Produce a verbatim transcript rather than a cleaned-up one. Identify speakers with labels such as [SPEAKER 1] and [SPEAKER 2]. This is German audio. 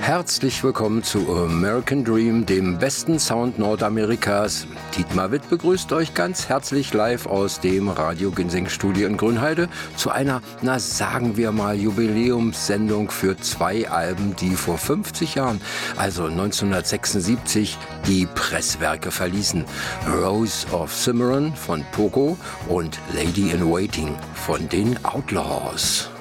[SPEAKER 1] Herzlich willkommen zu American Dream, dem besten Sound Nordamerikas. Dietmar Witt begrüßt euch ganz herzlich live aus dem Radio Ginseng Studio in Grünheide zu einer, na sagen wir mal, Jubiläumssendung für zwei Alben, die vor fünfzig Jahren, also neunzehnhundertsechsundsiebzig, die Presswerke verließen. Rose of Cimarron von Poco und Lady in Waiting von den Outlaws.